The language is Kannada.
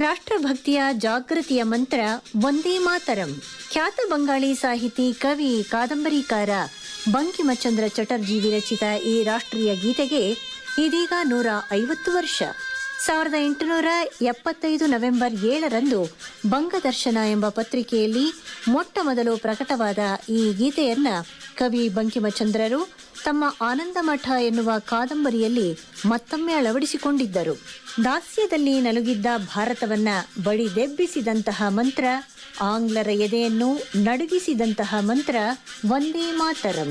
ರಾಷ್ಟ್ರಭಕ್ತಿಯ ಜಾಗೃತಿಯ ಮಂತ್ರ ವಂದೇ ಮಾತರಂ. ಖ್ಯಾತ ಬಂಗಾಳಿ ಸಾಹಿತಿ, ಕವಿ, ಕಾದಂಬರಿಕಾರ ಬಂಕಿಮಚಂದ್ರ ಚಟರ್ಜಿ ವಿರಚಿತ ಈ ರಾಷ್ಟ್ರೀಯ ಗೀತೆಗೆ ಇದೀಗ 150 ವರ್ಷ. 1875 ನವೆಂಬರ್ 7ರಂದು ಬಂಗದರ್ಶನ ಎಂಬ ಪತ್ರಿಕೆಯಲ್ಲಿ ಮೊಟ್ಟ ಮೊದಲು ಪ್ರಕಟವಾದ ಈ ಗೀತೆಯನ್ನ ಕವಿ ಬಂಕಿಮಚಂದ್ರರು ತಮ್ಮ ಆನಂದಮಠ ಎನ್ನುವ ಕಾದಂಬರಿಯಲ್ಲಿ ಮತ್ತೊಮ್ಮೆ ಅಳವಡಿಸಿಕೊಂಡಿದ್ದರು. ದಾಸ್ಯದಲ್ಲಿ ನಲುಗಿದ್ದ ಭಾರತವನ್ನ ಬಡಿದೆಬ್ಬಿಸಿದಂತಹ ಮಂತ್ರ, ಆಂಗ್ಲರ ಎದೆಯನ್ನು ನಡುಗಿಸಿದಂತಹ ಮಂತ್ರ ವಂದೇ ಮಾತರಂ.